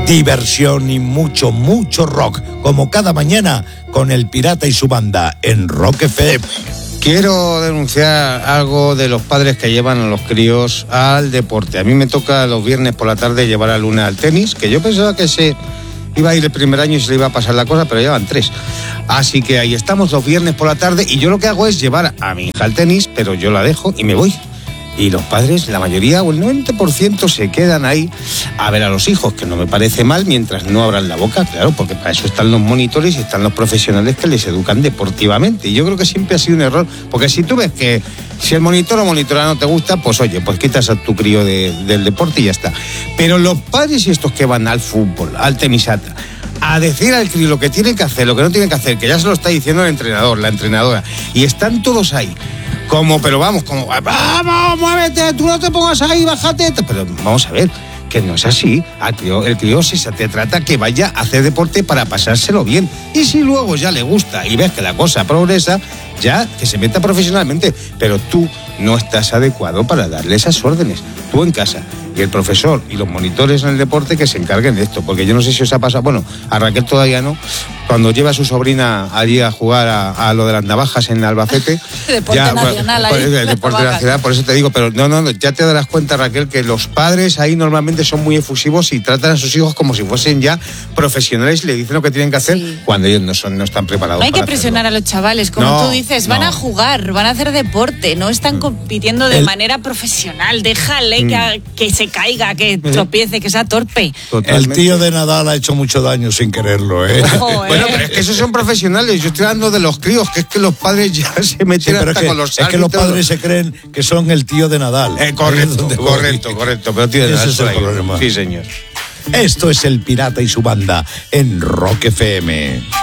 diversión y mucho, mucho rock, como cada mañana con El Pirata y su banda en Rock FM. Quiero denunciar algo de los padres que llevan a los críos al deporte. A mí me toca los viernes por la tarde llevar a Luna al tenis, que yo pensaba que se iba a ir el primer año y se le iba a pasar la cosa, pero llevan 3. Así que ahí estamos los viernes por la tarde y yo lo que hago es llevar a mi hija al tenis, pero yo la dejo y me voy. Y los padres, la mayoría o el 90% se quedan ahí a ver a los hijos, que no me parece mal mientras no abran la boca, claro, porque para eso están los monitores y están los profesionales que les educan deportivamente. Y yo creo que siempre ha sido un error, porque si tú ves que si el monitor o monitora no te gusta, pues oye, pues quitas a tu crío del deporte y ya está. Pero los padres y estos que van al fútbol, al tenisata, a decir al crío lo que tienen que hacer, lo que no tienen que hacer, que ya se lo está diciendo el entrenador, la entrenadora, y están todos ahí. Pero vamos, vamos, muévete, tú no te pongas ahí, bájate. Pero vamos a ver, que no es así. El crío si se te trata que vaya a hacer deporte para pasárselo bien. Y si luego ya le gusta y ves que la cosa progresa, ya que se meta profesionalmente. Pero tú no estás adecuado para darle esas órdenes. Tú en casa. Y el profesor y los monitores en el deporte que se encarguen de esto. Porque yo no sé si os ha pasado, bueno, a Raquel todavía no, cuando lleva a su sobrina allí a jugar a lo de las navajas en Albacete. Deporte ya, nacional ahí. Deporte nacional, por eso te digo, pero no, ya te darás cuenta, Raquel, que los padres ahí normalmente son muy efusivos y tratan a sus hijos como si fuesen ya profesionales y le dicen lo que tienen que hacer cuando ellos no están preparados. No hay que para presionar hacerlo. a los chavales, como tú dices, van a jugar, van a hacer deporte, no están compitiendo de manera profesional. Déjale que se caiga, que tropiece, que sea torpe. Totalmente. El tío de Nadal ha hecho mucho daño sin quererlo, ¿eh? Bueno, pero es que esos son profesionales. Yo estoy hablando de los críos, que es que los padres ya se meten hasta con los árbitros. Es que los padres se creen que son el tío de Nadal. Correcto. Pero tío de Nadal. Ese es el problema. Sí, señor. Esto es El Pirata y su banda en Rock FM.